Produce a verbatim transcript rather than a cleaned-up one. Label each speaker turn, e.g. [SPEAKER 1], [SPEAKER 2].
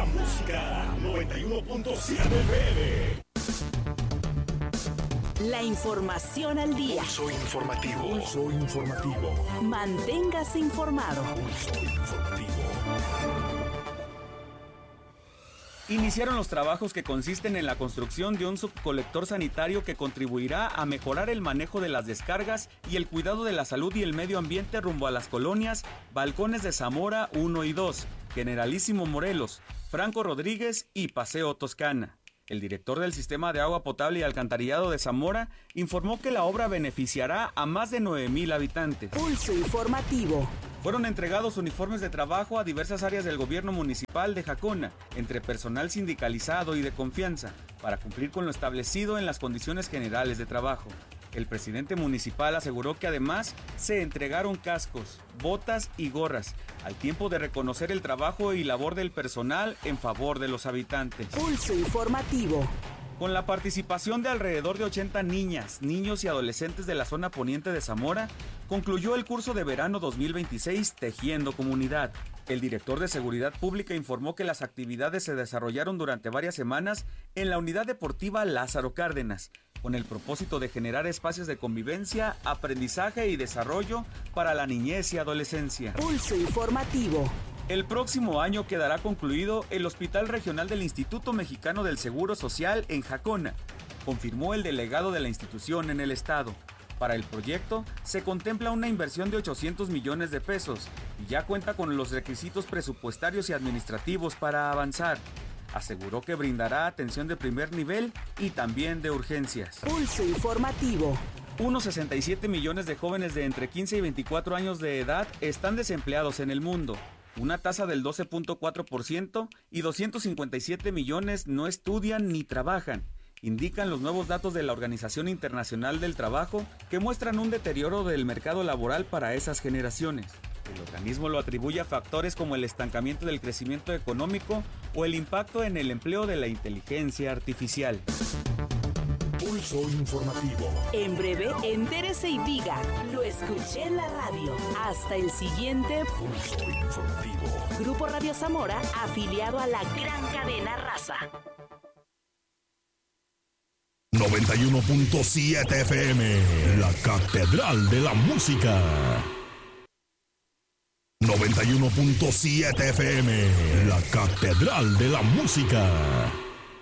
[SPEAKER 1] música noventa y uno punto siete F M.
[SPEAKER 2] La información al día.
[SPEAKER 1] Pulso informativo. Pulso informativo.
[SPEAKER 2] Manténgase informado.
[SPEAKER 1] Pulso informativo.
[SPEAKER 3] Iniciaron los trabajos que consisten en la construcción de un subcolector sanitario que contribuirá a mejorar el manejo de las descargas y el cuidado de la salud y el medio ambiente rumbo a las colonias Balcones de Zamora uno y dos, Generalísimo Morelos, Franco Rodríguez y Paseo Toscana. El director del Sistema de Agua Potable y Alcantarillado de Zamora informó que la obra beneficiará a más de nueve mil habitantes.
[SPEAKER 2] Pulso informativo.
[SPEAKER 3] Fueron entregados uniformes de trabajo a diversas áreas del gobierno municipal de Jacona, entre personal sindicalizado y de confianza, para cumplir con lo establecido en las condiciones generales de trabajo. El presidente municipal aseguró que además se entregaron cascos, botas y gorras, al tiempo de reconocer el trabajo y labor del personal en favor de los habitantes.
[SPEAKER 2] Pulso informativo.
[SPEAKER 3] Con la participación de alrededor de ochenta niñas, niños y adolescentes de la zona poniente de Zamora, concluyó el curso de verano dos mil veintiséis Tejiendo Comunidad. El director de Seguridad Pública informó que las actividades se desarrollaron durante varias semanas en la unidad deportiva Lázaro Cárdenas, con el propósito de generar espacios de convivencia, aprendizaje y desarrollo para la niñez y adolescencia.
[SPEAKER 2] Pulso informativo.
[SPEAKER 3] El próximo año quedará concluido el Hospital Regional del Instituto Mexicano del Seguro Social en Jacona, confirmó el delegado de la institución en el estado. Para el proyecto se contempla una inversión de ochocientos millones de pesos y ya cuenta con los requisitos presupuestarios y administrativos para avanzar. Aseguró que brindará atención de primer nivel y también de urgencias.
[SPEAKER 2] Pulso informativo.
[SPEAKER 3] Unos sesenta y siete millones de jóvenes de entre quince y veinticuatro años de edad están desempleados en el mundo, una tasa del doce punto cuatro por ciento, y doscientos cincuenta y siete millones no estudian ni trabajan, indican los nuevos datos de la Organización Internacional del Trabajo, que muestran un deterioro del mercado laboral para esas generaciones. El organismo lo atribuye a factores como el estancamiento del crecimiento económico o el impacto en el empleo de la inteligencia artificial.
[SPEAKER 1] Pulso informativo.
[SPEAKER 2] En breve, entérese y diga, lo escuché en la radio. Hasta el siguiente
[SPEAKER 1] Pulso informativo.
[SPEAKER 2] Grupo Radio Zamora, afiliado a la gran cadena Raza.
[SPEAKER 1] noventa y uno punto siete F M, la Catedral de la Música. noventa y uno punto siete F M, la Catedral de la Música.